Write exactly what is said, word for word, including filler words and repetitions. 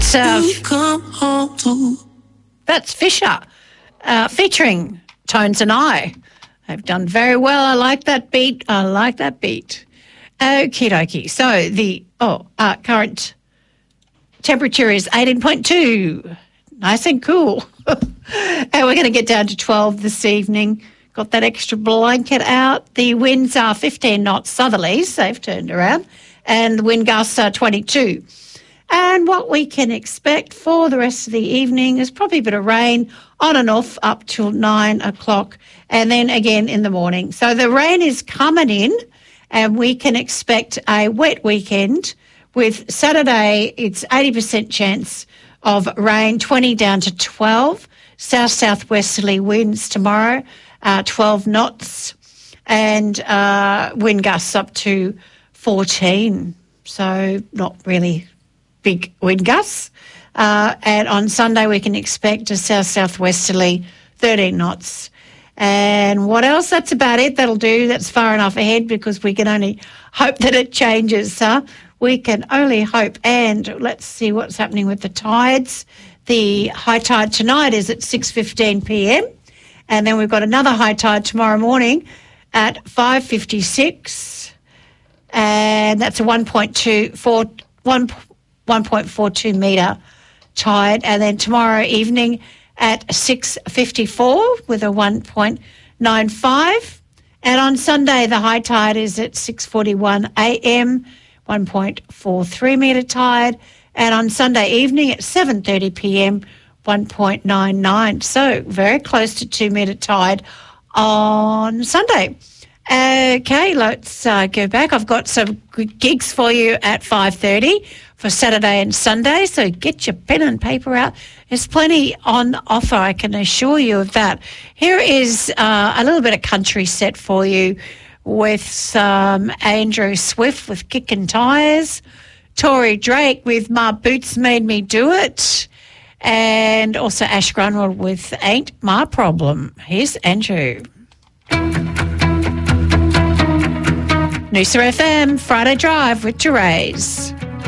That's uh, that's Fisher uh, featuring Tones and I. They've done very well. I like that beat. I like that beat. Okie dokie. So the oh uh, current temperature is eighteen point two. Nice and cool. And we're going to get down to twelve this evening. Got that extra blanket out. The winds are fifteen knots southerlies. They've turned around. And the wind gusts are twenty-two. And what we can expect for the rest of the evening is probably a bit of rain on and off up till nine o'clock and then again in the morning. So the rain is coming in and we can expect a wet weekend with Saturday. It's eighty percent chance of rain, twenty down to twelve. South-southwesterly winds tomorrow, uh, twelve knots, and uh, wind gusts up to fourteen. So not really big wind gusts. Uh, and on Sunday we can expect a south-southwesterly thirteen knots. And what else? That's about it. That'll do. That's far enough ahead because we can only hope that it changes. Huh? We can only hope. And let's see what's happening with the tides. The high tide tonight is at six fifteen p.m. And then we've got another high tide tomorrow morning at five fifty-six. And that's a one point two four, one, one point four two metre tide. And then tomorrow evening at six fifty-four with a one point nine five. And on Sunday, the high tide is at six forty-one a.m., one point four three metre tide. And on Sunday evening at seven thirty p.m., one point nine nine. So very close to two metre tide on Sunday. Okay, let's uh, go back. I've got some good gigs for you at five thirty for Saturday and Sunday, so get your pen and paper out. There's plenty on offer, I can assure you of that. Here is uh, a little bit of country set for you with some Andrew Swift with Kickin' Tires, Tori Drake with My Boots Made Me Do It, and also Ash Grunwald with Ain't My Problem. Here's Andrew. Noosa F M, Friday Drive with Therese.